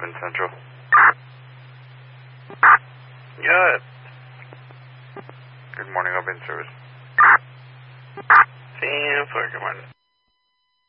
11 Central. Yeah. Good morning, open service. San Francisco.